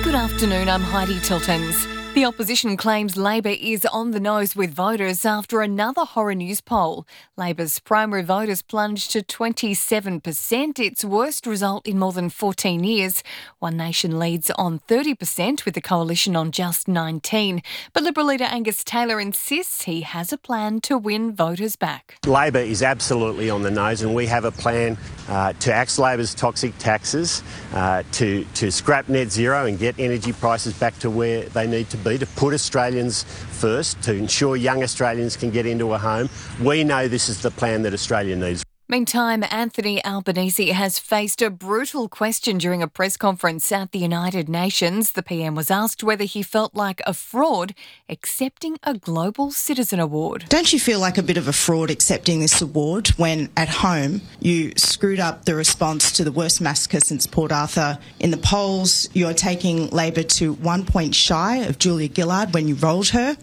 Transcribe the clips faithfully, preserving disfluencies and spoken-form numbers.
Good afternoon, I'm Heidi Tiltons. The opposition claims Labor is on the nose with voters after another horror news poll. Labor's primary voters plunged to twenty-seven percent, its worst result in more than fourteen years. One Nation leads on thirty percent with the coalition on just nineteen. But Liberal leader Angus Taylor insists he has a plan to win voters back. Labor is absolutely on the nose, and we have a plan uh, to axe Labor's toxic taxes, uh, to, to scrap net zero and get energy prices back to where they need to be, to put Australians first, to ensure young Australians can get into a home. We know this is the plan that Australia needs. Meantime, Anthony Albanese has faced a brutal question during a press conference at the United Nations. The P M was asked whether he felt like a fraud accepting a Global Citizen Award. Don't you feel like a bit of a fraud accepting this award when at home you screwed up the response to the worst massacre since Port Arthur? In the polls, you're taking Labor to one point shy of Julia Gillard when you rolled her,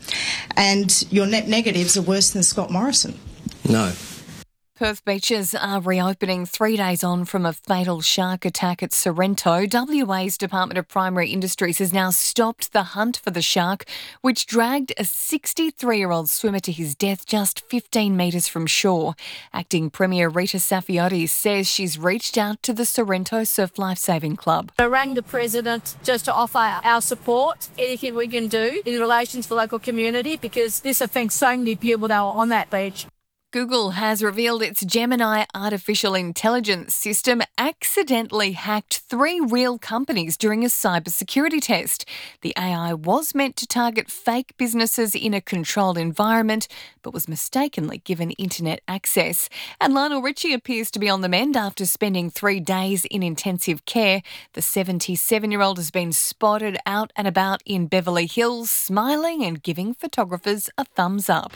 and your net negatives are worse than Scott Morrison. No. Perth beaches are reopening three days on from a fatal shark attack at Sorrento. W A's Department of Primary Industries has now stopped the hunt for the shark, which dragged a sixty-three-year-old swimmer to his death just fifteen metres from shore. Acting Premier Rita Saffioti says she's reached out to the Sorrento Surf Lifesaving Club. I rang the President just to offer our support, anything we can do in relation to the local community, because this affects so many people that were on that beach. Google has revealed its Gemini artificial intelligence system accidentally hacked three real companies during a cybersecurity test. The A I was meant to target fake businesses in a controlled environment, but was mistakenly given internet access. And Lionel Richie appears to be on the mend after spending three days in intensive care. The seventy-seven-year-old has been spotted out and about in Beverly Hills, smiling and giving photographers a thumbs up.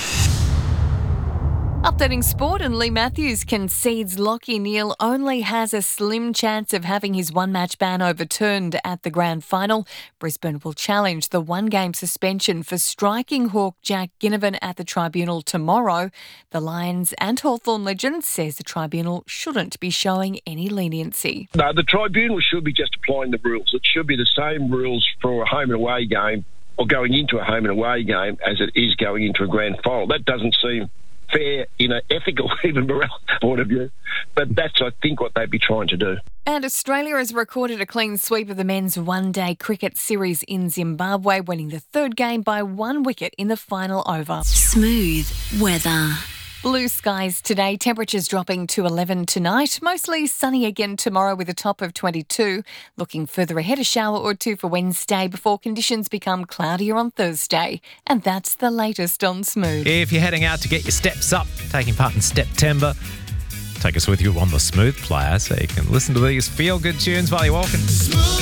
Updating sport, and Lee Matthews concedes Lachie Neale only has a slim chance of having his one-match ban overturned at the grand final. Brisbane will challenge the one-game suspension for striking hawk Jack Ginnivan at the tribunal tomorrow. The Lions and Hawthorn legend says the tribunal shouldn't be showing any leniency. No, the tribunal should be just applying the rules. It should be the same rules for a home and away game, or going into a home and away game, as it is going into a grand final. That doesn't seem fair in an ethical, even moral point of view. But that's, I think, what they'd be trying to do. And Australia has recorded a clean sweep of the men's one-day cricket series in Zimbabwe, winning the third game by one wicket in the final over. Smooth weather. Blue skies today, temperatures dropping to eleven tonight. Mostly sunny again tomorrow with a top of twenty-two. Looking further ahead, a shower or two for Wednesday before conditions become cloudier on Thursday. And that's the latest on Smooth. If you're heading out to get your steps up, taking part in Steptember, take us with you on the Smooth Player so you can listen to these feel-good tunes while you're walking. Smooth.